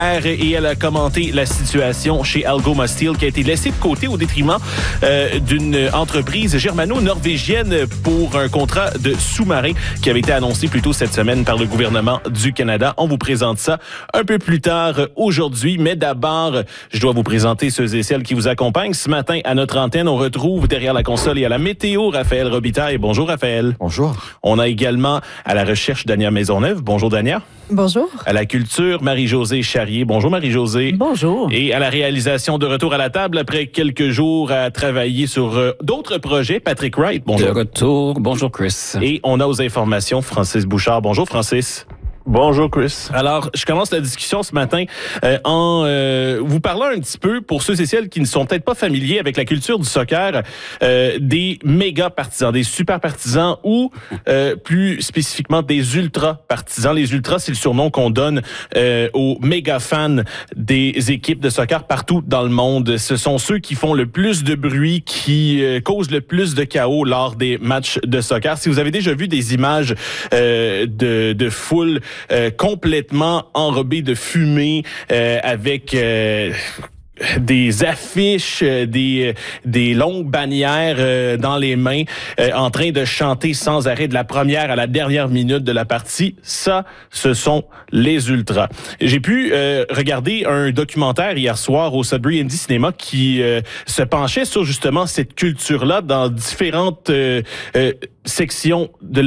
Et elle a commenté la situation chez Algoma Steel qui a été laissée de côté au détriment d'une entreprise germano-norvégienne pour un contrat de sous-marin qui avait été annoncé plus tôt cette semaine par le gouvernement du Canada. On vous présente ça un peu plus tard aujourd'hui, mais d'abord, je dois vous présenter ceux et celles qui vous accompagnent. Ce matin, à notre antenne, on retrouve derrière la console et à la météo Raphaël Robitaille. Bonjour Raphaël. Bonjour. On a également à la recherche Dania Maisonneuve. Bonjour Dania. Bonjour. À la culture, Marie-Josée Charrier. Bonjour Marie-Josée. Bonjour. Et à la réalisation de retour à la table après quelques jours à travailler sur d'autres projets, Patrick Wright. Bonjour. De retour. Bonjour Chris. Et on a aux informations Francis Bouchard. Bonjour Francis. Bonjour Chris. Alors, je commence la discussion ce matin en vous parlant un petit peu, pour ceux et celles qui ne sont peut-être pas familiers avec la culture du soccer, des méga partisans, des super partisans ou plus spécifiquement des ultra partisans. Les ultras, c'est le surnom qu'on donne aux méga fans des équipes de soccer partout dans le monde. Ce sont ceux qui font le plus de bruit, qui causent le plus de chaos lors des matchs de soccer. Si vous avez déjà vu des images de foule complètement enrobé de fumée avec des affiches, des longues bannières dans les mains, en train de chanter sans arrêt de la première à la dernière minute de la partie. Ça, ce sont les ultras. J'ai pu regarder un documentaire hier soir au Sudbury Indie Cinema qui se penchait sur justement cette culture-là dans différentes section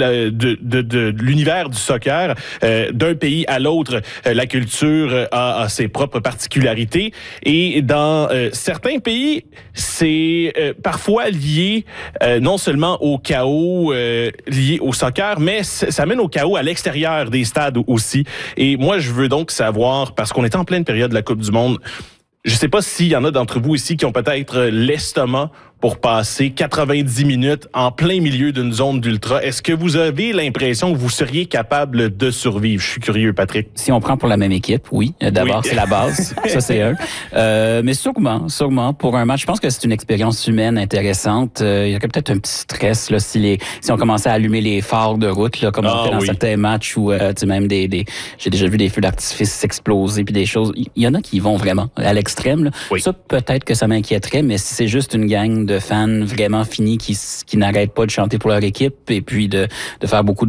de l'univers du soccer. D'un pays à l'autre, la culture a ses propres particularités. Et dans certains pays, c'est parfois lié non seulement au chaos lié au soccer, mais ça mène au chaos à l'extérieur des stades aussi. Et moi, je veux donc savoir, parce qu'on est en pleine période de la Coupe du Monde, je sais pas s'il y en a d'entre vous ici qui ont peut-être l'estomac pour passer 90 minutes en plein milieu d'une zone d'ultra. Est-ce que vous avez l'impression que vous seriez capable de survivre? Je suis curieux, Patrick. Si on prend pour la même équipe, oui. D'abord, oui. C'est la base. Ça, c'est un. Mais sûrement, pour un match, je pense que c'est une expérience humaine intéressante. Il y a peut-être un petit stress là, si on commençait à allumer les phares de route, là, comme on fait dans certains matchs où même j'ai déjà vu des feux d'artifice s'exploser puis des choses. Il y en a qui vont vraiment à l'extrême. Là. Oui. Ça, peut-être que ça m'inquiéterait, mais si c'est juste une gang de fans vraiment finis qui n'arrêtent pas de chanter pour leur équipe et puis de faire beaucoup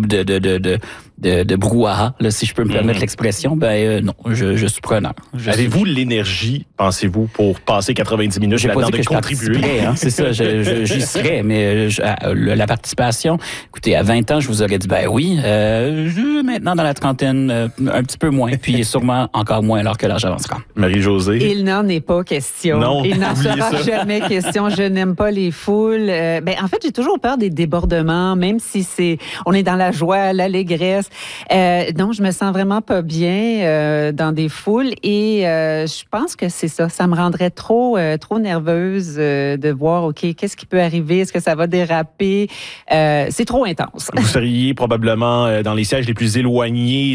de brouhaha, là, si je peux me permettre l'expression, non, je suis preneur. Avez-vous l'énergie, pensez-vous, pour passer 90 minutes là-dedans de contribuer? Hein, c'est ça, j'y serais, mais la participation, écoutez, à 20 ans, je vous aurais dit, oui, maintenant dans la trentaine, un petit peu moins, puis sûrement encore moins alors que l'âge avancera. Marie-Josée? Il n'en est pas question. Non, il n'en sera jamais question. Je n'aime pas les foules. En fait, j'ai toujours peur des débordements, même si on est dans la joie, l'allégresse. Non, je me sens vraiment pas bien dans des foules et je pense que c'est ça. Ça me rendrait trop nerveuse de voir, OK, qu'est-ce qui peut arriver? Est-ce que ça va déraper? C'est trop intense. Vous seriez probablement dans les sièges les plus éloignés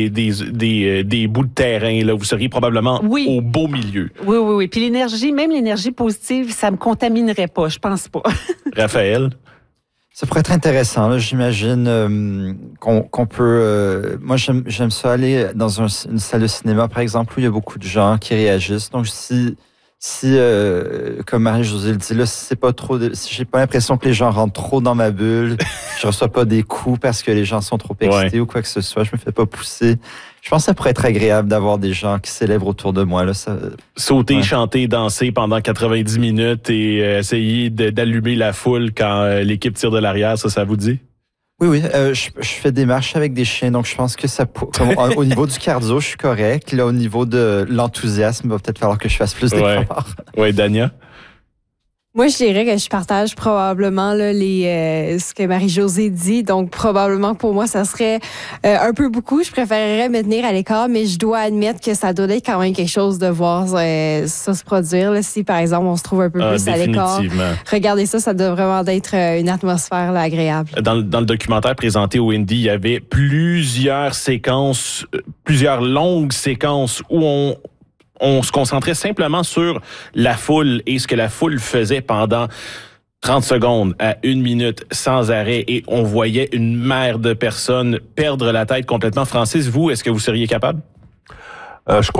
des bouts de terrain. Là. Vous seriez probablement au beau milieu. Oui. Puis même l'énergie positive, ça me contaminerait pas, je pense pas. Raphaël? Ça pourrait être intéressant. Là, j'imagine qu'on peut... moi, j'aime ça aller dans une salle de cinéma, par exemple, où il y a beaucoup de gens qui réagissent. Donc, si comme Marie-Josée le dit, là, si j'ai pas l'impression que les gens rentrent trop dans ma bulle, je reçois pas des coups parce que les gens sont trop excités ou quoi que ce soit, je me fais pas pousser. Je pense que ça pourrait être agréable d'avoir des gens qui célèbrent autour de moi. Là, sauter, chanter, danser pendant 90 minutes et essayer d'allumer la foule quand l'équipe tire de l'arrière, ça vous dit? Oui. Je fais des marches avec des chiens, donc je pense que au niveau du cardio, je suis correct. Là, au niveau de l'enthousiasme, il va peut-être falloir que je fasse plus d'efforts. Oui, Dania? Moi, je dirais que je partage probablement là, ce que Marie-Josée dit. Donc, probablement pour moi, ça serait un peu beaucoup. Je préférerais me tenir à l'écart, mais je dois admettre que ça doit être quand même quelque chose de voir ça se produire. Là. Si, par exemple, on se trouve un peu plus à l'écart, regardez ça doit vraiment être une atmosphère là, agréable. Dans le documentaire présenté au Indie, il y avait plusieurs longues séquences où on se concentrait simplement sur la foule et ce que la foule faisait pendant 30 secondes à 1 minute sans arrêt et on voyait une mer de personnes perdre la tête complètement. Francis, vous, est-ce que vous seriez capable? Je crois